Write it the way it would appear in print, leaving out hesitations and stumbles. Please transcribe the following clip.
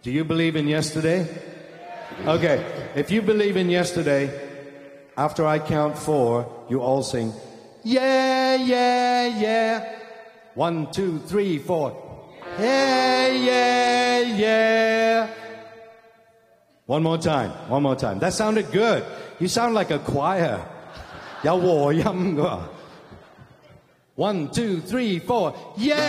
Do you believe in yesterday? Okay, if you believe in yesterday, after I count 4, you all sing, yeah, yeah, yeah. 1, 2, 3, 4. Yeah, yeah, yeah. One more time. That sounded good. You sound like a choir. 有和音㗎。1, 2, 3, 4. Yeah.